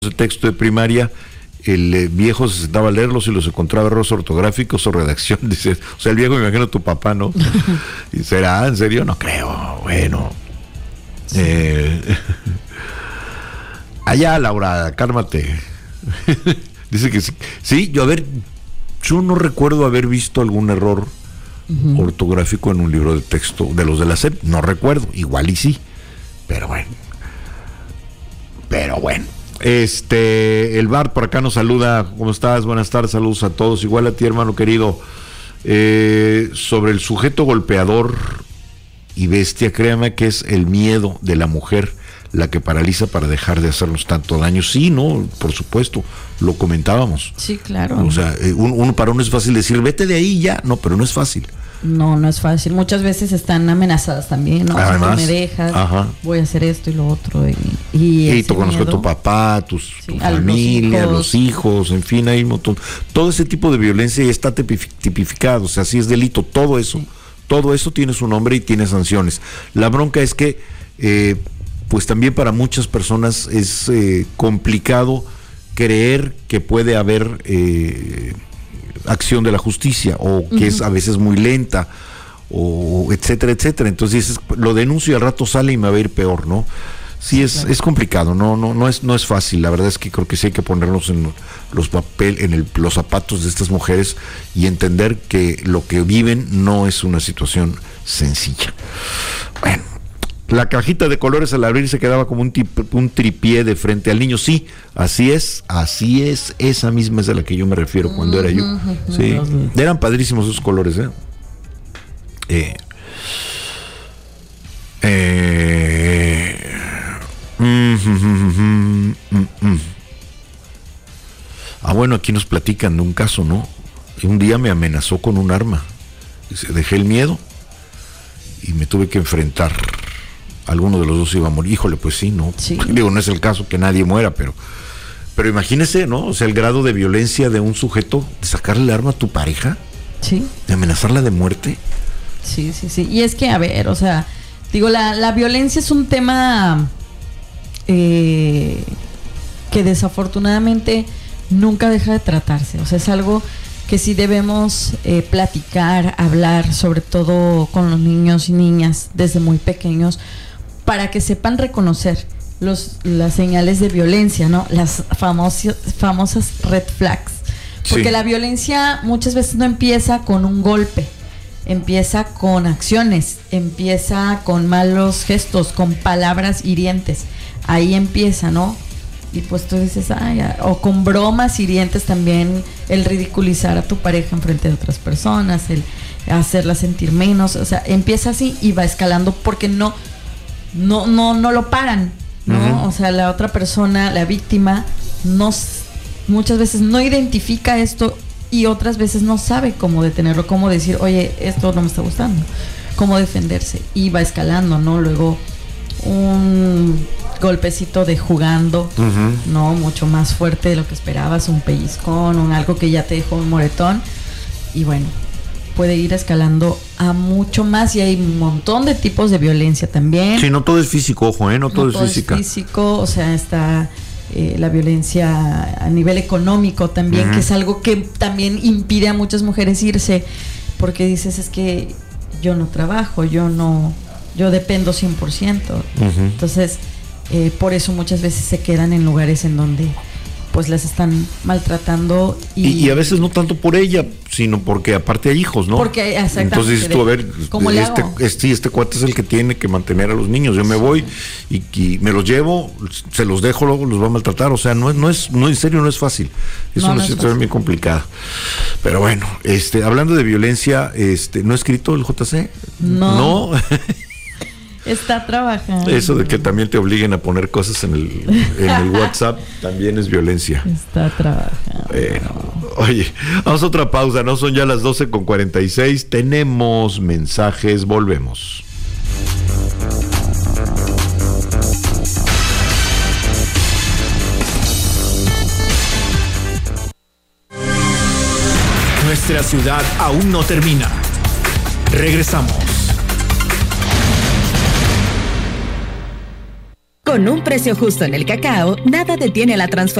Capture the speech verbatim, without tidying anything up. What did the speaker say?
de texto de primaria, el eh, viejo se sentaba a leerlos y los encontraba errores ortográficos o redacción. Dice, o sea, el viejo, me imagino tu papá, ¿no? Y será, ¿en serio? No creo. Bueno. Sí. Eh, allá, Laura, cálmate. Dice que sí. Sí, yo a ver, yo no recuerdo haber visto algún error uh-huh. ortográfico en un libro de texto de los de la S E P. No recuerdo, igual y sí. Pero bueno. Pero bueno. Este, el Bart por acá nos saluda. ¿Cómo estás? Buenas tardes, saludos a todos. Igual a ti, hermano querido. Eh, sobre el sujeto golpeador y bestia, créame que es el miedo de la mujer la que paraliza para dejar de hacernos tanto daño. Sí, no, por supuesto, lo comentábamos. Sí, claro. O sea, uno, uno para uno es fácil decir, vete de ahí ya. No, pero no es fácil. No, no es fácil. Muchas veces están amenazadas también, ¿no? Además, si no me dejas, ajá. voy a hacer esto y lo otro. Y, y, y tú conozco a tu papá, tus, sí, tu familia, los, los hijos, en fin, hay un montón. Todo ese tipo de violencia ya está tipificado, o sea, sí es delito, todo eso. Sí. Todo eso tiene su nombre y tiene sanciones. La bronca es que, eh, pues también para muchas personas es eh, complicado creer que puede haber eh, acción de la justicia o que uh-huh. es a veces muy lenta o etcétera, etcétera. Entonces dices, lo denuncio y al rato sale y me va a ir peor, ¿no? Sí, sí es, claro. es complicado, no, no, no es, no es fácil. La verdad es que creo que sí hay que ponernos en los papel, en el, los zapatos de estas mujeres y entender que lo que viven no es una situación sencilla. Bueno, la cajita de colores al abrir se quedaba como un, tip, un tripié de frente al niño. Sí, así es, así es, esa misma es a la que yo me refiero cuando era yo. Sí, eran padrísimos esos colores, ¿eh? Eh, eh, mm, mm, mm, mm, mm. Ah, bueno, aquí nos platican de un caso, ¿no? Un día me amenazó con un arma. Dice, dejé el miedo y me tuve que enfrentar. Alguno de los dos iba a morir. Híjole, pues sí, ¿no? Sí. Digo, no es el caso que nadie muera, pero pero imagínese, ¿no? O sea, el grado de violencia de un sujeto, de sacarle el arma a tu pareja, sí, de amenazarla de muerte. Sí, sí, sí. Y es que, a ver, o sea, digo, la, la violencia es un tema eh, que desafortunadamente nunca deja de tratarse. O sea, es algo que sí debemos eh, platicar, hablar, sobre todo con los niños y niñas desde muy pequeños, para que sepan reconocer los, las señales de violencia, ¿no? Las famosas, famosas red flags. Porque sí. La violencia muchas veces no empieza con un golpe, empieza con acciones, empieza con malos gestos, con palabras hirientes. Ahí empieza, ¿no? Y pues tú dices, ay, o con bromas hirientes también, el ridiculizar a tu pareja en frente de otras personas, el hacerla sentir menos, o sea, empieza así y va escalando porque no, no, no, no lo paran, ¿no? Uh-huh. O sea, la otra persona, la víctima, no, muchas veces no identifica esto y otras veces no sabe cómo detenerlo, cómo decir, oye, esto no me está gustando, cómo defenderse, y va escalando, ¿no? Luego un golpecito de jugando, uh-huh. no, mucho más fuerte de lo que esperabas, un pellizcón, un algo que ya te dejó un moretón, y bueno, puede ir escalando a mucho más, y hay un montón de tipos de violencia también. Sí, no todo es físico, ojo, ¿eh? No todo, no todo es física. Es físico, o sea, está eh, la violencia a nivel económico también, uh-huh. que es algo que también impide a muchas mujeres irse, porque dices, es que yo no trabajo, yo no, yo dependo cien por ciento, uh-huh. entonces Eh, por eso muchas veces se quedan en lugares en donde pues las están maltratando y, y, y a veces no tanto por ella, sino porque aparte hay hijos, ¿no? Porque exactamente. Entonces dices tú, a ver, este, este, este cuate es el que tiene que mantener a los niños, yo me sí. voy y, y me los llevo, se los dejo, luego los va a maltratar, o sea, no es, no es, no en serio no es fácil, es no, una no situación muy complicada. Pero bueno, este, hablando de violencia, este, ¿no ha escrito el J C? No. ¿No? Está trabajando. Eso de que también te obliguen a poner cosas en el, en el WhatsApp también es violencia. Está trabajando. Bueno, oye, vamos a otra pausa, ¿no? Son ya las doce con cuarenta y seis. Tenemos mensajes, volvemos. Nuestra ciudad aún no termina. Regresamos. Con un precio justo en el cacao, nada detiene la transformación